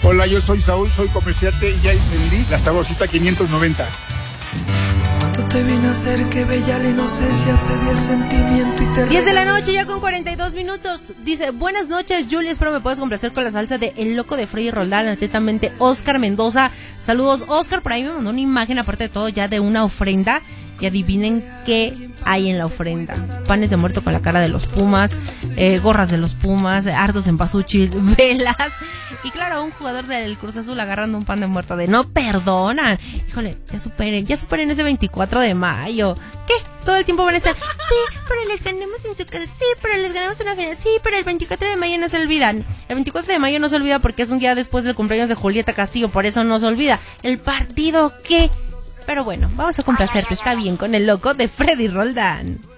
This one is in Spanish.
Hola, yo soy Saúl, soy comerciante y ya encendí la saborcita 590. Cuánto te vine a hacer que bella la inocencia se dio el sentimiento y te 10 de la noche ya con 42 minutos. Dice, buenas noches, Julia, espero me puedas complacer con la salsa de El Loco de Freddy Roldán. Atentamente, Oscar Mendoza. Saludos, Oscar, por ahí me mandó una imagen, aparte de todo, ya de una ofrenda. Y adivinen qué hay en la ofrenda. Panes de muerto con la cara de los Pumas, gorras de los Pumas, ardos en pasuchil, velas. Y claro, un jugador del Cruz Azul agarrando un pan de muerto de no perdonan. Híjole, ya superen ese 24 de mayo. ¿Qué? Todo el tiempo van a estar, sí, pero les ganamos en su casa, sí, pero les ganamos una feria, sí, pero el 24 de mayo no se olvidan. El 24 de mayo no se olvida porque es un día después del cumpleaños de Julieta Castillo, por eso no se olvida. ¿El partido qué? Pero bueno, vamos a complacerte, está bien, con El Loco de Freddy Roldán.